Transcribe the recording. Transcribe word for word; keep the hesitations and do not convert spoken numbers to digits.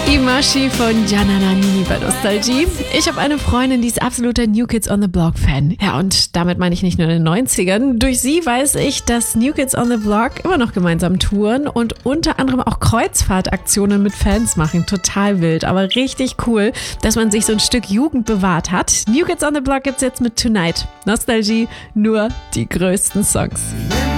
Imashi von Gianna Nannini bei Nostalgie. Ich habe eine Freundin, die ist absoluter New Kids on the Block Fan. Ja, und damit meine ich nicht nur in den neunzigern. Durch sie weiß ich, dass New Kids on the Block immer noch gemeinsam touren und unter anderem auch Kreuzfahrtaktionen mit Fans machen. Total wild, aber richtig cool, dass man sich so ein Stück Jugend bewahrt hat. New Kids on the Block gibt's jetzt mit Tonight. Nostalgie, nur die größten Songs.